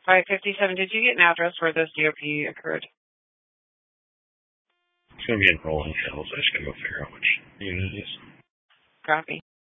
557, did you get an address where this DOP occurred? It's going to be in Rolling Hills. I just got to go figure out which unit it is. Copy.